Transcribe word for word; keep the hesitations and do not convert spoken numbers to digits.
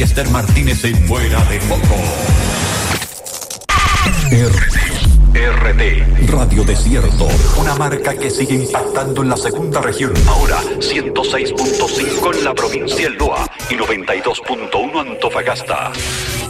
Esther Martínez en Fuera de Foco. R T, R T, Radio Desierto, una marca que sigue impactando en la segunda región. Ahora, ciento seis punto cinco en la provincia del Loa y noventa y dos punto uno Antofagasta.